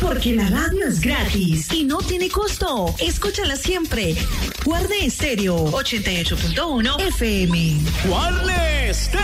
Porque la radio es gratis y no tiene costo. Escúchala siempre. Guarne Estéreo 88.1 FM. Guarne Estéreo.